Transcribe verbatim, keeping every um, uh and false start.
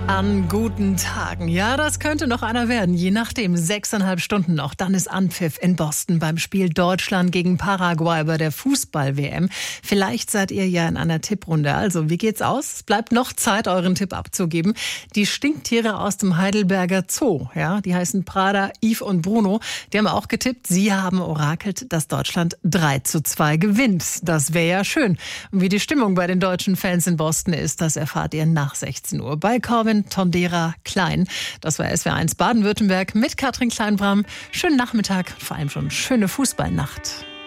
An guten Tagen. Ja, das könnte noch einer werden. Je nachdem, sechseinhalb Stunden noch. Dann ist Anpfiff in Boston beim Spiel Deutschland gegen Paraguay bei der Fußball-W M. Vielleicht seid ihr ja in einer Tipprunde. Also, wie geht's aus? Es bleibt noch Zeit, euren Tipp abzugeben. Die Stinktiere aus dem Heidelberger Zoo, ja, die heißen Prada, Yves und Bruno. Die haben auch getippt. Sie haben orakelt, dass Deutschland drei zu zwei gewinnt. Das wäre ja schön. Und wie die Stimmung bei den deutschen Fans in Boston ist, das erfahrt ihr nach sechzehn Uhr bei Corwin Tondera Klein. Das war S W R eins Baden-Württemberg mit Katrin Kleinbram. Schönen Nachmittag, vor allem schon schöne Fußballnacht.